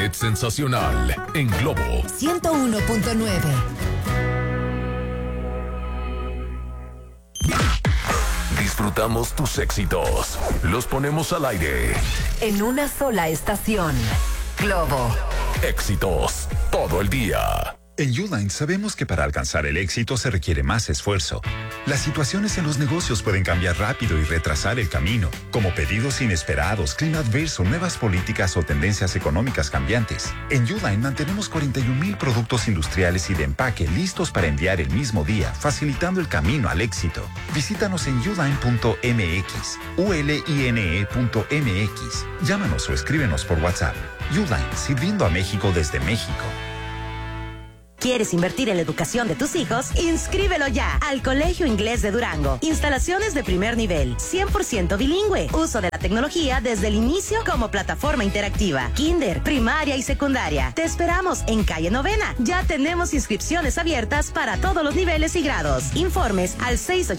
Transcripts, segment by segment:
Omelet sensacional en Globo 101.9. Disfrutamos tus éxitos. Los ponemos al aire. En una sola estación. Globo. Éxitos todo el día. En Uline sabemos que para alcanzar el éxito se requiere más esfuerzo. Las situaciones en los negocios pueden cambiar rápido y retrasar el camino, como pedidos inesperados, clima adverso, nuevas políticas o tendencias económicas cambiantes. En Uline mantenemos 41,000 productos industriales y de empaque listos para enviar el mismo día, facilitando el camino al éxito. Visítanos en uline.mx, uline.mx. Llámanos o escríbenos por WhatsApp. Uline, sirviendo a México desde México. ¿Quieres invertir en la educación de tus hijos? Inscríbelo ya al Colegio Inglés de Durango. Instalaciones de primer nivel, 100% bilingüe. Uso de la tecnología desde el inicio como plataforma interactiva. Kinder, primaria y secundaria. Te esperamos en calle Novena. Ya tenemos inscripciones abiertas para todos los niveles y grados. Informes al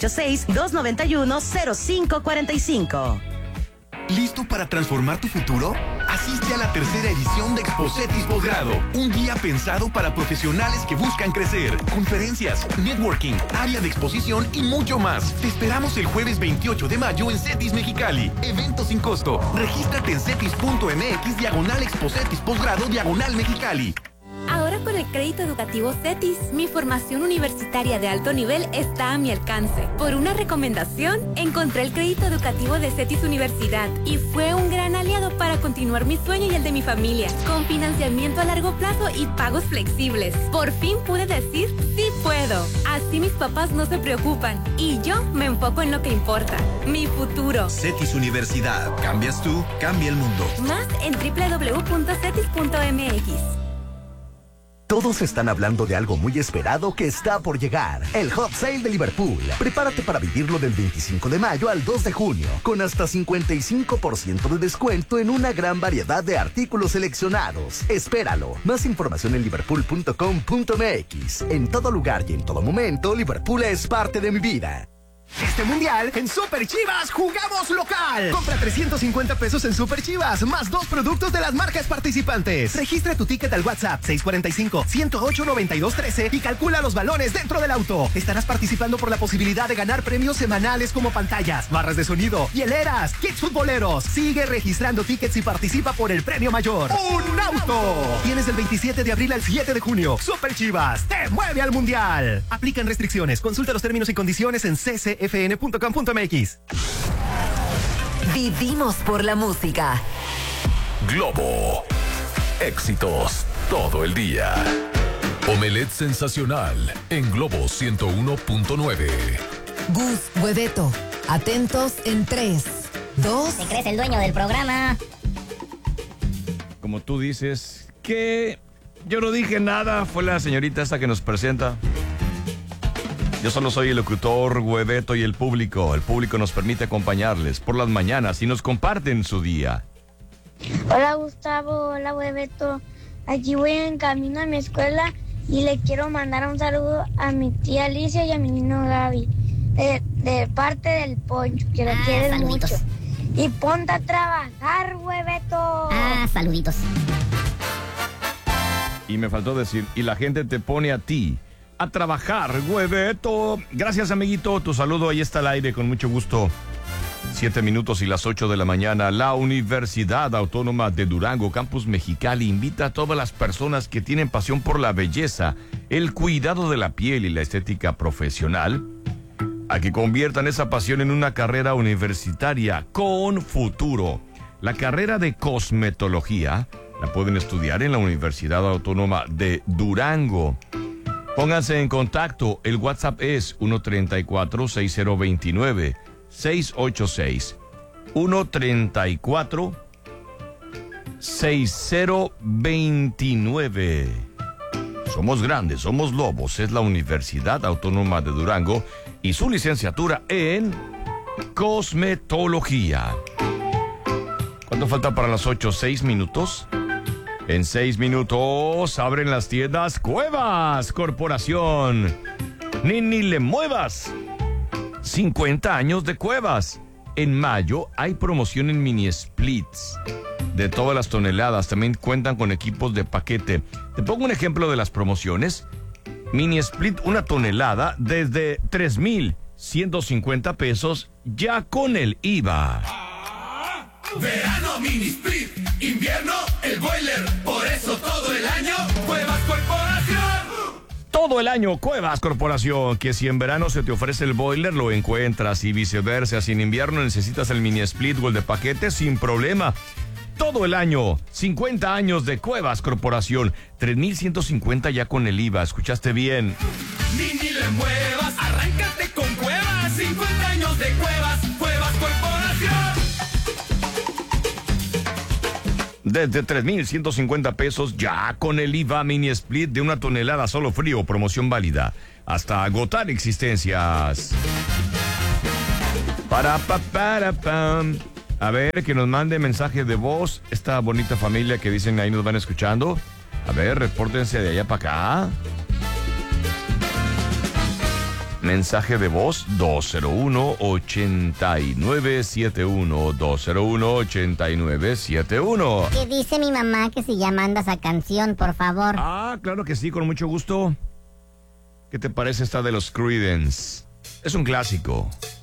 686-291-0545. ¿Listo para transformar tu futuro? Asiste a la tercera edición de Expocetis Posgrado, un guía pensado para profesionales que buscan crecer. Conferencias, networking, área de exposición y mucho más. Te esperamos el jueves 28 de mayo en CETIS Mexicali. Evento sin costo. Regístrate en cetis.mx/Expocetis Posgrado/Mexicali. Ahora con el crédito educativo CETIS, mi formación universitaria de alto nivel está a mi alcance. Por una recomendación, encontré el crédito educativo de CETIS Universidad y fue un gran aliado para continuar mi sueño y el de mi familia, con financiamiento a largo plazo y pagos flexibles. Por fin pude decir sí puedo. Así mis papás no se preocupan y yo me enfoco en lo que importa, mi futuro. CETIS Universidad. Cambias tú, cambia el mundo. Más en www.cetis.mx. Todos están hablando de algo muy esperado que está por llegar. El Hot Sale de Liverpool. Prepárate para vivirlo del 25 de mayo al 2 de junio, con hasta 55% de descuento en una gran variedad de artículos seleccionados. Espéralo. Más información en liverpool.com.mx. En todo lugar y en todo momento, Liverpool es parte de mi vida. Este mundial, en Super Chivas jugamos local. Compra 350 pesos en Super Chivas, más 2 productos de las marcas participantes. Registra tu ticket al WhatsApp 645-108-9213 y calcula los balones dentro del auto. Estarás participando por la posibilidad de ganar premios semanales como pantallas, barras de sonido, hieleras, kits futboleros. Sigue registrando tickets y participa por el premio mayor. ¡Un auto! Tienes del 27 de abril al 7 de junio. Super Chivas te mueve al mundial. Aplican restricciones. Consulta los términos y condiciones en CCFN.com.mx. Vivimos por la música. Globo. Éxitos todo el día. Omelet sensacional en Globo 101.9. Gus, Hueveto, atentos en 3, 2... ¿Te crees el dueño del programa? Como tú dices, que yo no dije nada, fue la señorita esta que nos presenta. Yo solo soy el locutor, Hueveto y el público. El público nos permite acompañarles por las mañanas y nos comparten su día. Hola Gustavo, hola Hueveto. Aquí voy en camino a mi escuela y le quiero mandar un saludo a mi tía Alicia y a mi niño Gaby. De parte del Poncho, que lo quieren saluditos. mucho. Y ponte a trabajar, Hueveto. Saluditos. Y me faltó decir, y la gente te pone a ti a trabajar, Hueveto. Gracias, amiguito. Tu saludo ahí está al aire, con mucho gusto. 7 minutos y las 8 de la mañana. La Universidad Autónoma de Durango, Campus Mexicali, invita a todas las personas que tienen pasión por la belleza, el cuidado de la piel y la estética profesional a que conviertan esa pasión en una carrera universitaria con futuro. La carrera de cosmetología la pueden estudiar en la Universidad Autónoma de Durango. Pónganse en contacto. El WhatsApp es 134-6029. 686-134-6029. Somos grandes, somos lobos. Es la Universidad Autónoma de Durango y su licenciatura en cosmetología. ¿Cuánto falta para las 8? 6 minutos. En 6 minutos abren las tiendas Cuevas Corporación. Ni le muevas. 50 años de Cuevas. En mayo hay promoción en mini splits. de todas las toneladas. También cuentan con equipos de paquete. Te pongo un ejemplo de las promociones. Mini Split, 1 tonelada, desde 3,150 pesos, ya con el IVA. Verano Mini Split, invierno el boiler, por eso todo el año Cuevas Corporación. Todo el año Cuevas Corporación, que si en verano se te ofrece el boiler, lo encuentras, y viceversa. Si en invierno necesitas el Mini Split o el de paquete, sin problema. Todo el año, 50 años de Cuevas Corporación, 3,150 ya con el IVA. ¿Escuchaste bien? Ni le muevas, arráncate con Cuevas, 50 años de Cuevas, Cuevas Corporación. Desde 3,150 pesos ya con el IVA. Mini Split de 1 tonelada, solo frío, promoción válida hasta agotar existencias. Pam. A ver, que nos mande mensaje de voz esta bonita familia que dicen ahí nos van escuchando. A ver, repórtense de allá para acá. Mensaje de voz 201-8971. 201-8971. ¿Qué dice mi mamá que si ya manda esa canción, por favor? Ah, claro que sí, con mucho gusto. ¿Qué te parece esta de los Creedence? Es un clásico.